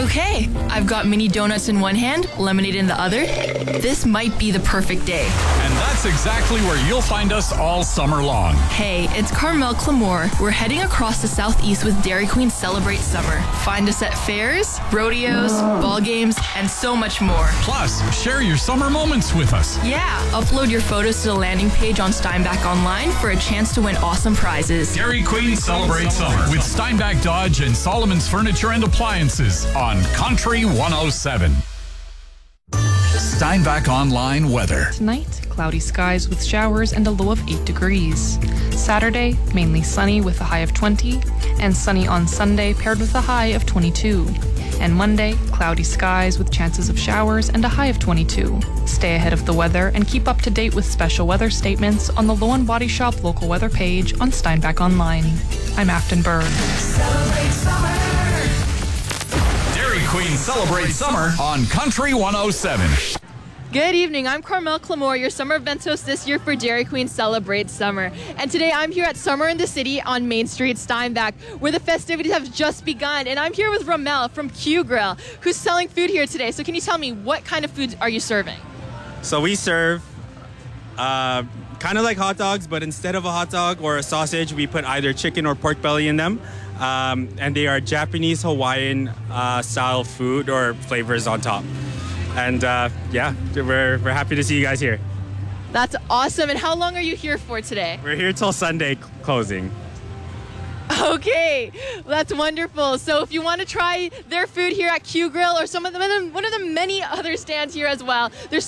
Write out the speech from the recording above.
Okay, I've got mini donuts in one hand, lemonade in the other. This might be the perfect day. And that's exactly where you'll find us all summer long. Hey, it's Carmel Clamore. We're heading across the southeast with Dairy Queen Celebrate Summer. Find us at fairs, rodeos, ball games, and so much more. Plus, share your summer moments with us. Yeah, upload your photos to the landing page on Steinbach Online for a chance to win awesome prizes. Dairy Queen Celebrate Summer with Steinbach Dodge and Solomon's Furniture and Appliances on Country 107. Steinbach Online weather. Tonight, cloudy skies with showers and a low of 8 degrees. Saturday, mainly sunny with a high of 20, and sunny on Sunday paired with a high of 22. And Monday, cloudy skies with chances of showers and a high of 22. Stay ahead of the weather and keep up to date with special weather statements on the Low & Body Shop local weather page on Steinbach Online. I'm Afton Byrne. Celebrate summer. Dairy Queen Celebrate Summer on Country 107. Good evening, I'm Carmel Clamore, your summer events host this year for Dairy Queen Celebrate Summer. And today I'm here at Summer in the City on Main Street, Steinbach, where the festivities have just begun. And I'm here with Ramel from Q Grill, who's selling food here today. So can you tell me, what kind of foods are you serving? So we serve kind of like hot dogs, but instead of a hot dog or a sausage, we put either chicken or pork belly in them. And they are Japanese, Hawaiian style food or flavors on top. And yeah, we're happy to see you guys here. That's awesome. And how long are you here for today? We're here till Sunday closing. Okay, that's wonderful. So if you want to try their food here at Q Grill or one of the many other stands here as well, there's